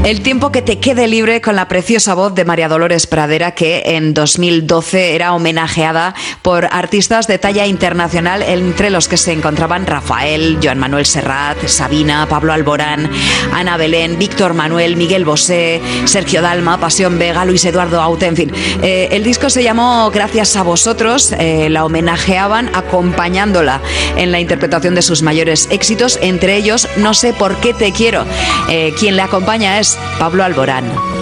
El tiempo que te quede libre, con la preciosa voz de María Dolores Pradera, que en 2012 era homenajeada por artistas de talla internacional, entre los que se encontraban Rafael, Joan Manuel Serrat, Sabina, Pablo Alborán, Ana Belén, Víctor Manuel, Miguel Bosé, Sergio Dalma, Pasión Vega, Luis Eduardo Aute, en fin. El disco se llamó Gracias a vosotros. La homenajeaban acompañándola en la interpretación de sus mayores éxitos, entre ellos No sé por qué te quiero. Quien le acompaña es Pablo Alborán.